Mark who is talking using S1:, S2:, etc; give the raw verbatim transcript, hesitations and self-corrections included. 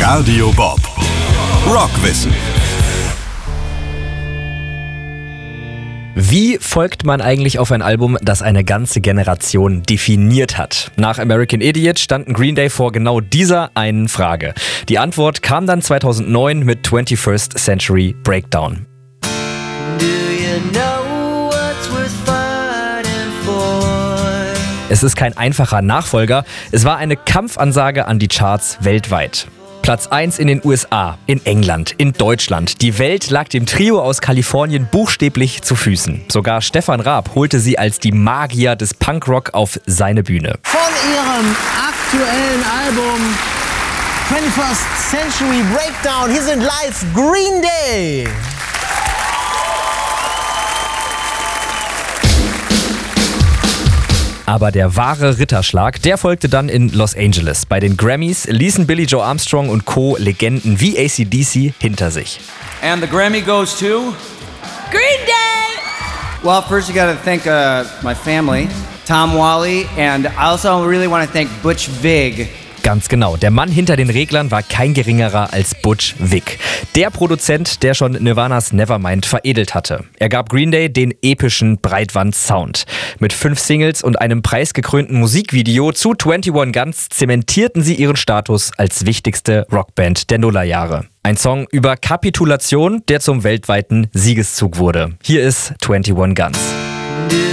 S1: Radio Bob. Rockwissen.
S2: Wie folgt man eigentlich auf ein Album, das eine ganze Generation definiert hat? Nach American Idiot standen Green Day vor genau dieser einen Frage. Die Antwort kam dann zweitausendneun mit twenty-first Century Breakdown.
S3: Do you know what's worth fighting for?
S2: Es ist kein einfacher Nachfolger, es war eine Kampfansage an die Charts weltweit. Platz eins in den U S A, in England, in Deutschland. Die Welt lag dem Trio aus Kalifornien buchstäblich zu Füßen. Sogar Stefan Raab holte sie als die Magier des Punkrock auf seine Bühne.
S4: Von ihrem aktuellen Album twenty-first Century Breakdown, hier sind live Green Day.
S2: Aber der wahre Ritterschlag, der folgte dann in Los Angeles. Bei den Grammys ließen Billie Joe Armstrong und Co. Legenden wie A C D C hinter sich.
S5: And the Grammy goes to
S3: Green Day!
S5: Well, first you gotta thank uh, my family, Tom Wally, and I also really want to thank Butch Vig.
S2: Ganz genau, der Mann hinter den Reglern war kein geringerer als Butch Vig. Der Produzent, der schon Nirvanas Nevermind veredelt hatte. Er gab Green Day den epischen Breitwand-Sound. Mit fünf Singles und einem preisgekrönten Musikvideo zu twenty-one Guns zementierten sie ihren Status als wichtigste Rockband der Nullerjahre. Ein Song über Kapitulation, der zum weltweiten Siegeszug wurde. Hier ist twenty-one Guns.